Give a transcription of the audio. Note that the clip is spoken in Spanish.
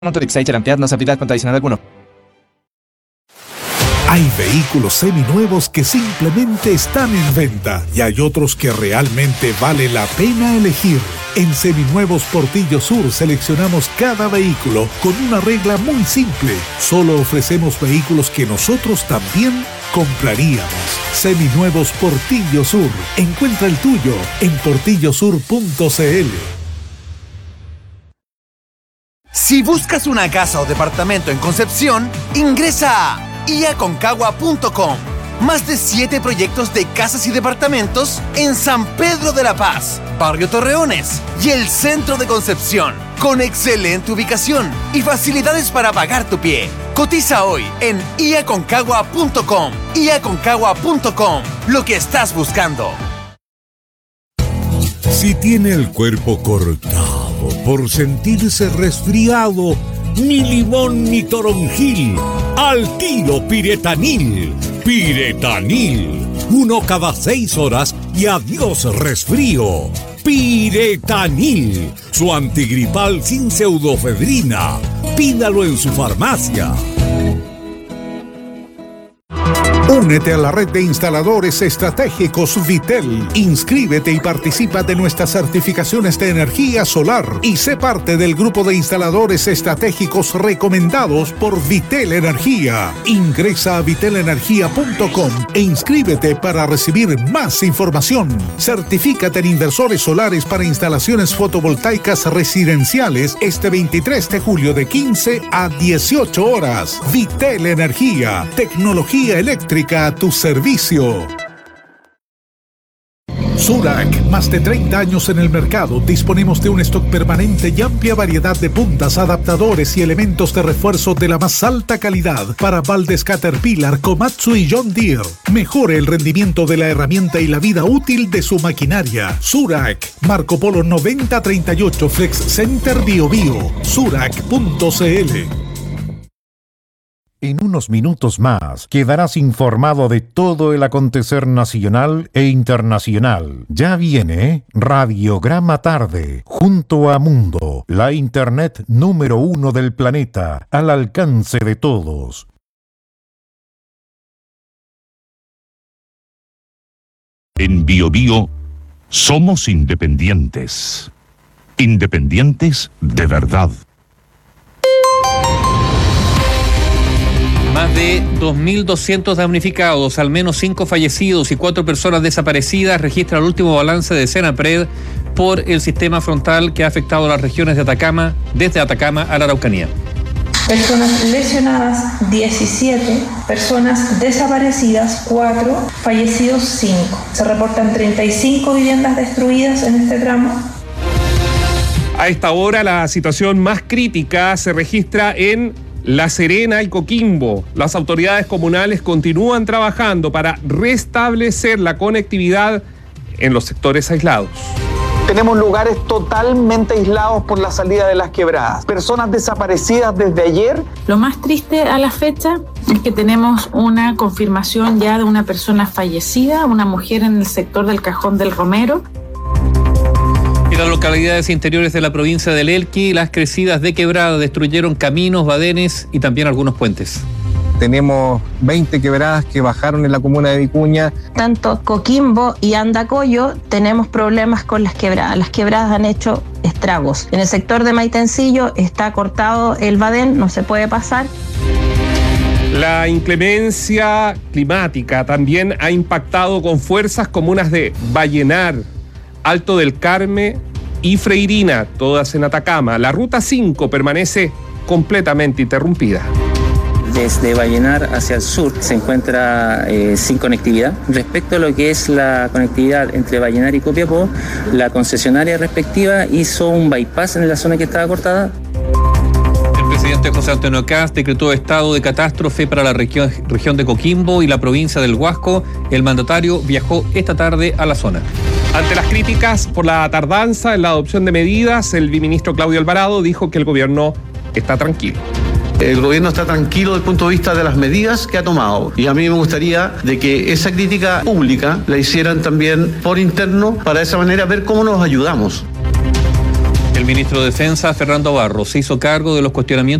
Autorizzato ampliat no se aplica condicional alguno. Hay vehículos seminuevos que simplemente están en venta y hay otros que realmente vale la pena elegir. En Seminuevos Portillo Sur seleccionamos cada vehículo con una regla muy simple. Solo ofrecemos vehículos que nosotros también compraríamos. Seminuevos Portillo Sur. Encuentra el tuyo en portillosur.cl. Si buscas una casa o departamento en Concepción, ingresa a iaconcagua.com. Más de 7 proyectos de casas y departamentos en San Pedro de la Paz, Barrio Torreones y el centro de Concepción, con excelente ubicación y facilidades para pagar tu pie. Cotiza hoy en iaconcagua.com. iaconcagua.com, lo que estás buscando. Si tiene el cuerpo cortado por sentirse resfriado, ni limón ni toronjil, al tiro Piretanil. Piretanil, 1 cada 6 horas y adiós resfrío. Piretanil, su antigripal sin pseudofedrina. Pídalo en su farmacia. Únete a la red de instaladores estratégicos Vitel. Inscríbete y participa de nuestras certificaciones de energía solar y sé parte del grupo de instaladores estratégicos recomendados por Vitel Energía. Ingresa a vitelenergia.com e inscríbete para recibir más información. Certifícate en inversores solares para instalaciones fotovoltaicas residenciales este 23 de julio de 15 a 18 horas. Vitel Energía, tecnología eléctrica a tu servicio. Surac, más de 30 años en el mercado. Disponemos de un stock permanente y amplia variedad de puntas, adaptadores y elementos de refuerzo de la más alta calidad para baldes Caterpillar, Komatsu y John Deere. Mejore el rendimiento de la herramienta y la vida útil de su maquinaria. Surac, Marco Polo 9038 Flex Center Bio Bio. Surac.cl. En unos minutos más quedarás informado de todo el acontecer nacional e internacional. Ya viene Radiograma Tarde, junto a Mundo, la internet número 1 del planeta, al alcance de todos. En BioBio somos independientes. Independientes de verdad. Más de 2.200 damnificados, al menos 5 fallecidos y 4 personas desaparecidas, registra el último balance de Senapred por el sistema frontal que ha afectado a las regiones de Atacama, desde Atacama a la Araucanía. Personas lesionadas, 17. Personas desaparecidas, 4. Fallecidos, 5. Se reportan 35 viviendas destruidas en este tramo. A esta hora la situación más crítica se registra en La Serena y Coquimbo. Las autoridades comunales continúan trabajando para restablecer la conectividad en los sectores aislados. Tenemos lugares totalmente aislados por la salida de las quebradas. Personas desaparecidas desde ayer. Lo más triste a la fecha es que tenemos una confirmación ya de una persona fallecida, una mujer en el sector del Cajón del Romero. En las localidades interiores de la provincia del Elqui, las crecidas de quebrada destruyeron caminos, badenes y también algunos puentes. Tenemos 20 quebradas que bajaron en la comuna de Vicuña. Tanto Coquimbo y Andacollo tenemos problemas con las quebradas. Las quebradas han hecho estragos. En el sector de Maitencillo está cortado el badén, no se puede pasar. La inclemencia climática también ha impactado con fuerzas comunas de Vallenar, Alto del Carmen y Freirina, todas en Atacama. La ruta 5 permanece completamente interrumpida. Desde Vallenar hacia el sur se encuentra sin conectividad. Respecto a lo que es la conectividad entre Vallenar y Copiapó, la concesionaria respectiva hizo un bypass en la zona que estaba cortada. El presidente José Antonio Kast decretó estado de catástrofe para la región de Coquimbo y la provincia del Huasco. El mandatario viajó esta tarde a la zona. Ante las críticas por la tardanza en la adopción de medidas, el viceministro Claudio Alvarado dijo que el gobierno está tranquilo. El gobierno está tranquilo desde el punto de vista de las medidas que ha tomado. Y a mí me gustaría de que esa crítica pública la hicieran también por interno, para de esa manera ver cómo nos ayudamos. El ministro de Defensa, Fernando Barros, se hizo cargo de los cuestionamientos